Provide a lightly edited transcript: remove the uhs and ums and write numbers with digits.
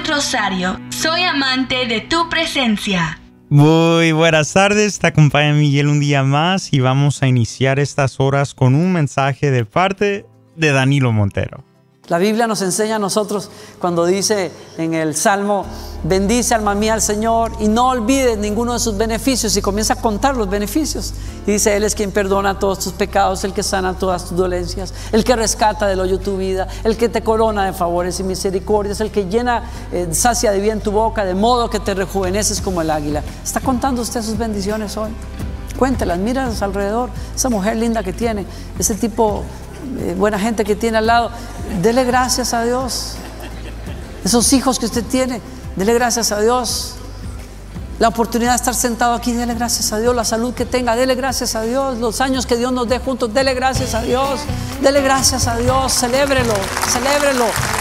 Rosario. Soy amante de tu presencia. Muy buenas tardes, te acompaña Miguel un día más y vamos a iniciar estas horas con un mensaje de parte de Danilo Montero. La Biblia nos enseña a nosotros cuando dice en el Salmo: bendice alma mía al Señor y no olvides ninguno de sus beneficios, y comienza a contar los beneficios. Y dice: Él es quien perdona todos tus pecados, el que sana todas tus dolencias, el que rescata del hoyo tu vida, el que te corona de favores y misericordias, el que llena, sacia de bien tu boca, de modo que te rejuveneces como el águila. ¿Está contando usted sus bendiciones hoy? Cuéntelas, míralas alrededor, esa mujer linda que tiene, ese tipo buena gente que tiene al lado. Dele gracias a Dios. Esos hijos que usted tiene, dele gracias a Dios. La oportunidad de estar sentado aquí, dele gracias a Dios. La salud que tenga, dele gracias a Dios. Los años que Dios nos dé juntos, dele gracias a Dios. Dele gracias a Dios, celébrelo, celébrelo.